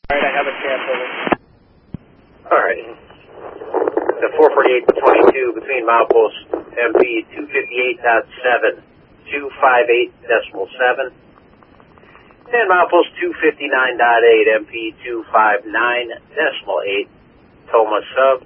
Alright, I have a chance over. Alright. The 448-22 between milepost MP 258.7, 258.7, and milepost 259.8, MP 259.8, Toma sub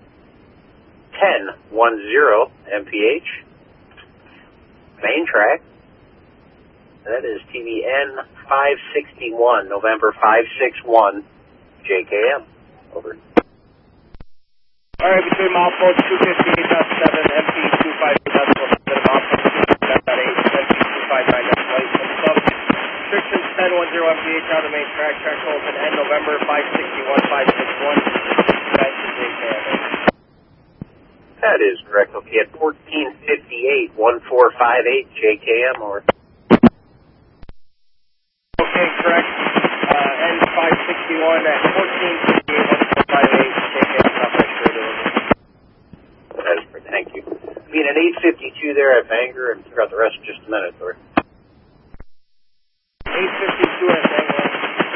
1010 MPH, main track. That is TVN 561, November 561, JKM. Over. Alright, between milepost 258.7, MP 258.7, milepost 259.8, MP 259.8, sub. Restrictions 1010 MPH on the main track, track open, and November 561, 561, back to JKM. That is correct. Okay, at 1458, 1458, JKM, or. Okay, correct. N561 at 1458, 1458, JKM, Southwest Radio. That is correct, thank you. Being an 852 there at Bangor, and figure out the rest in just a minute, or. 852 at Bangor.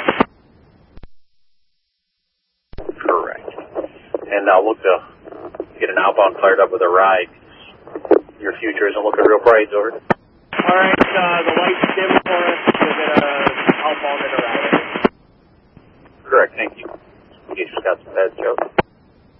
Correct. And I'll look to get an outbound fired up with a ride. Your future isn't looking real bright, over. Alright,